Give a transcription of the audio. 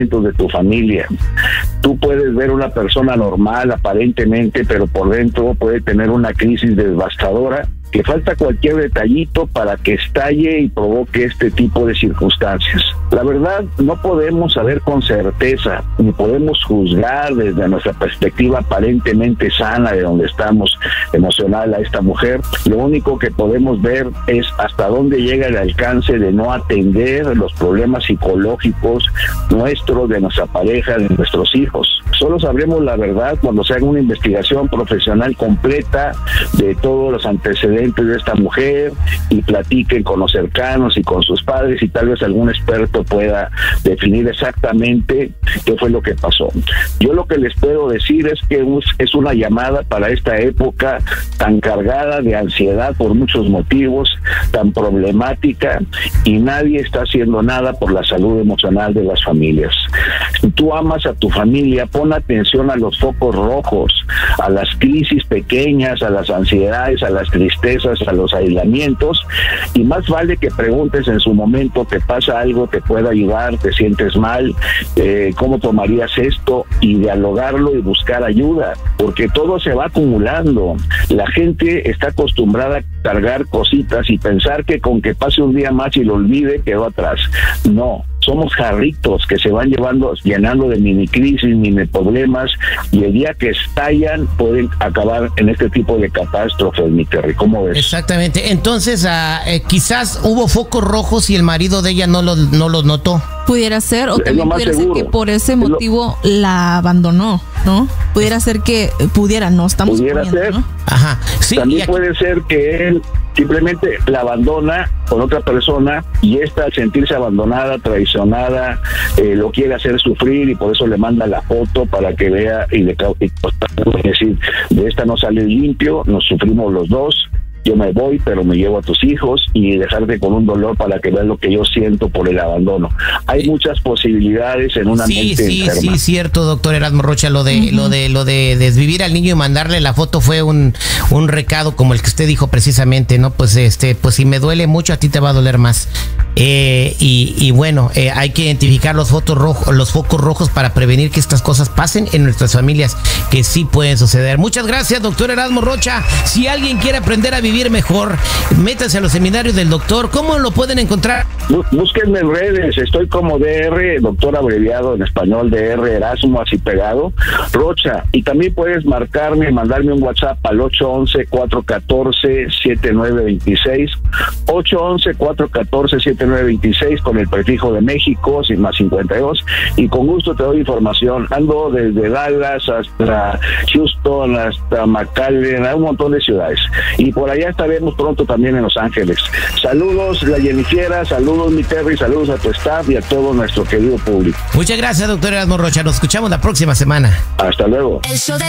de tu familia. Tú puedes ver una persona normal aparentemente, pero por dentro puede tener una crisis devastadora, que falta cualquier detallito para que estalle y provoque este tipo de circunstancias. La verdad, no podemos saber con certeza, ni podemos juzgar desde nuestra perspectiva aparentemente sana de donde estamos emocional a esta mujer. Lo único que podemos ver es hasta dónde llega el alcance de no atender los problemas psicológicos nuestros, de nuestra pareja, de nuestros hijos. Solo sabremos la verdad cuando se haga una investigación profesional completa de todos los antecedentes de esta mujer y platiquen con los cercanos y con sus padres, y tal vez algún experto pueda definir exactamente qué fue lo que pasó. Yo lo que les puedo decir es que es una llamada para esta época tan cargada de ansiedad por muchos motivos, tan problemática, y nadie está haciendo nada por la salud emocional de las familias. Si tú amas a tu familia, pon atención a los focos rojos, a las crisis pequeñas, a las ansiedades, a las tristezas, a los aislamientos, y más vale que preguntes en su momento, te pasa algo, te puedo ayudar, te sientes mal, cómo tomarías esto, y dialogarlo y buscar ayuda, porque todo se va acumulando. La gente está acostumbrada a cargar cositas y pensar que con que pase un día más y lo olvide, quedó atrás. No. Somos jarritos que se van llenando de mini crisis, mini problemas, y el día que estallan pueden acabar en este tipo de catástrofes, mi Terry. ¿Cómo ves? Exactamente. Entonces, quizás hubo focos rojos y el marido de ella no los notó. Pudiera ser, o también pudiera ser que por ese motivo la abandonó, ¿no? Pudiera ser que no estamos suponiendo, ¿no? Ajá. Sí, también puede ser que él simplemente la abandona con otra persona, y esta, al sentirse abandonada, traicionada, lo quiere hacer sufrir, y por eso le manda la foto para que vea y decir, de esta no sale limpio, nos sufrimos los dos. Yo me voy, pero me llevo a tus hijos, y dejarte con un dolor para que veas lo que yo siento por el abandono. Hay muchas posibilidades en una mente enferma. Sí, cierto, doctor Erasmo Rocha, lo de desvivir al niño y mandarle la foto fue un recado como el que usted dijo precisamente, ¿no? Pues pues si me duele mucho, a ti te va a doler más. Y bueno, hay que identificar los focos rojos para prevenir que estas cosas pasen en nuestras familias, que sí pueden suceder. Muchas gracias, doctor Erasmo Rocha. Si alguien quiere aprender a vivir mejor, métanse a los seminarios del doctor. ¿Cómo lo pueden encontrar? Búsquenme en redes, estoy como DR, doctor abreviado en español, DR Erasmo, así pegado, Rocha. Y también puedes mandarme un WhatsApp al 811-414-7926, 811-414-7926 con el prefijo de México, sin más 52, y con gusto te doy información. Ando desde Dallas hasta Houston, hasta McAllen, hay un montón de ciudades, y por allá estaremos pronto también en Los Ángeles. Saludos, la Jennifiera, saludos, mi Terry, saludos a tu staff y a todo nuestro querido público. Muchas gracias, doctor Erasmo Rocha. Nos escuchamos la próxima semana. Hasta luego.